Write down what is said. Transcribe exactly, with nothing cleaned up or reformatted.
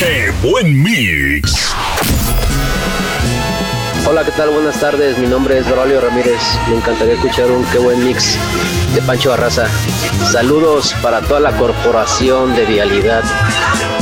¡Qué buen mix! Hola, ¿qué tal? Buenas tardes, mi nombre es Braulio Ramírez. Me encantaría escuchar un Qué buen mix de Pancho Barraza. Saludos para toda la corporación de Vialidad.